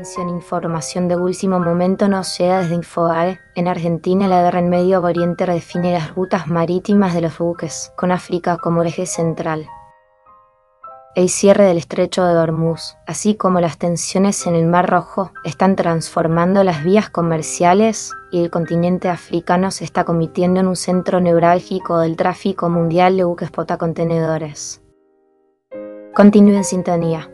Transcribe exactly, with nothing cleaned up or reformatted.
Atención, información de último momento nos llega desde Infobae. En Argentina, la guerra en Medio Oriente redefine las rutas marítimas de los buques, con África como eje central. El cierre del estrecho de Hormuz, así como las tensiones en el Mar Rojo, están transformando las vías comerciales y el continente africano se está convirtiendo en un centro neurálgico del tráfico mundial de buques potacontenedores. Continúe en sintonía.